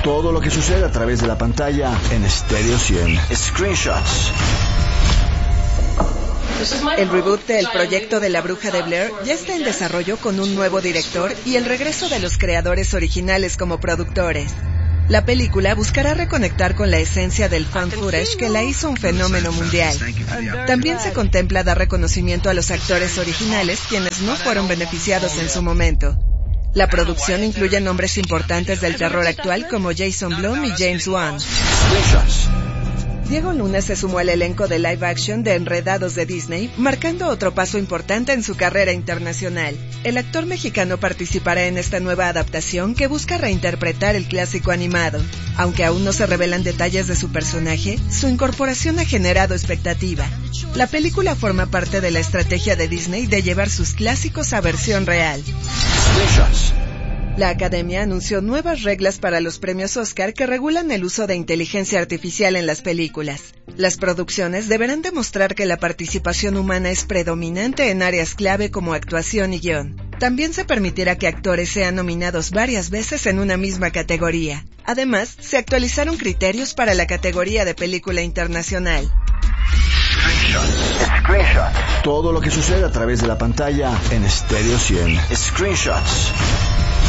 Todo lo que sucede a través de la pantalla en Stereo 100. Screenshots. El reboot del proyecto de La Bruja de Blair ya está en desarrollo con un nuevo director y el regreso de los creadores originales como productores. La película buscará reconectar con la esencia del found footage que la hizo un fenómeno mundial. También se contempla dar reconocimiento a los actores originales, quienes no fueron beneficiados en su momento. La producción incluye nombres importantes del terror actual como Jason Blum y James Wan. Diego Luna se sumó al elenco de live action de Enredados de Disney, marcando otro paso importante en su carrera internacional. El actor mexicano participará en esta nueva adaptación que busca reinterpretar el clásico animado. Aunque aún no se revelan detalles de su personaje, su incorporación ha generado expectativa. La película forma parte de la estrategia de Disney de llevar sus clásicos a versión real. La Academia anunció nuevas reglas para los premios Oscar que regulan el uso de inteligencia artificial en las películas. Las producciones deberán demostrar que la participación humana es predominante en áreas clave como actuación y guión. También se permitirá que actores sean nominados varias veces en una misma categoría. Además, se actualizaron criterios para la categoría de película internacional. Screenshots. Todo lo que sucede a través de la pantalla en Stereo 100. Screenshots.